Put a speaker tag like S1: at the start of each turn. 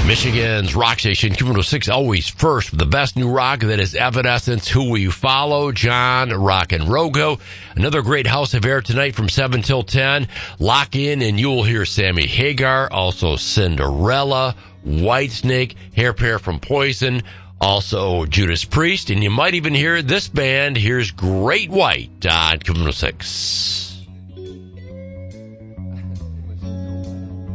S1: Michigan's rock station, Q106, always first with the best new rock. That is Evanescence, Who We Follow, John Rock and Rogo. Another great House of Air tonight from 7 till 10. Lock in and you will hear Sammy Hagar, also Cinderella, Whitesnake, Hair Pair from Poison, also Judas Priest, and you might even hear this band. Here's Great White on Q106.